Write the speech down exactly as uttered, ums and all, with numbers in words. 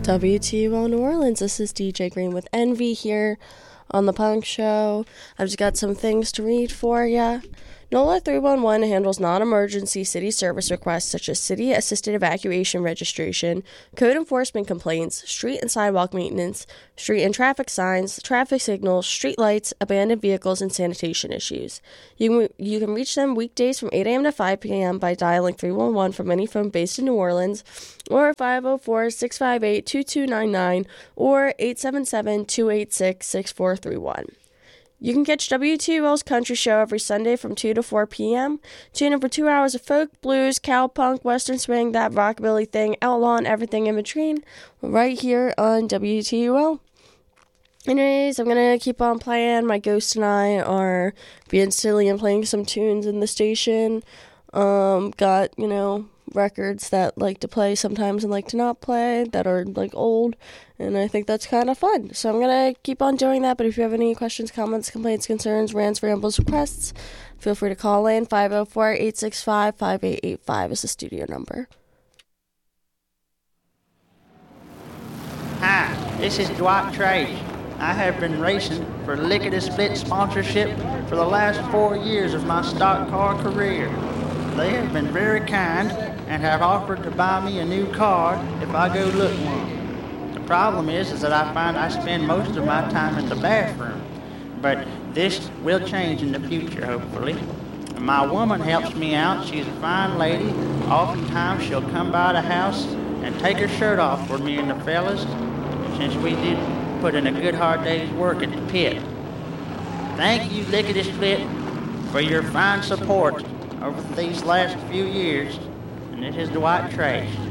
W T U L New Orleans, this is D J Green with Envy here on The Punk Show. I've just got some things to read for ya. NOLA three one one handles non-emergency city service requests such as city-assisted evacuation registration, code enforcement complaints, street and sidewalk maintenance, street and traffic signs, traffic signals, street lights, abandoned vehicles, and sanitation issues. You can, you can reach them weekdays from eight a.m. to five p.m. by dialing three one one from any phone based in New Orleans, or five oh four, six five eight, two two nine nine, or eight seven seven, two eight six, six four three one. You can catch W T U L's Country Show every Sunday from two to four p.m. Tune in for two hours of folk, blues, cowpunk, western swing, that rockabilly thing, outlaw, and everything in between, right here on W T U L. Anyways, I'm going to keep on playing. My ghost and I are being silly and playing some tunes in the station. Um, got, you know, records that like to play sometimes and like to not play that are like old, and I think that's kind of fun, so I'm gonna keep on doing that. But if you have any questions, comments, complaints, concerns, rants, rambles, requests, feel free to call in. Five oh four, eight six five, five eight eight five is the studio number. Hi, this is Dwight Trace. I have been racing for Lickety Split sponsorship for the last four years of my stock car career. They have been very kind and have offered to buy me a new car if I go look one. The problem is, is that I find I spend most of my time in the bathroom, but this will change in the future, hopefully. My woman helps me out. She's a fine lady. Oftentimes she'll come by the house and take her shirt off for me and the fellas, since we did put in a good hard day's work at the pit. Thank you, Lickety Split, for your fine support over these last few years, and this is Dwight Trace.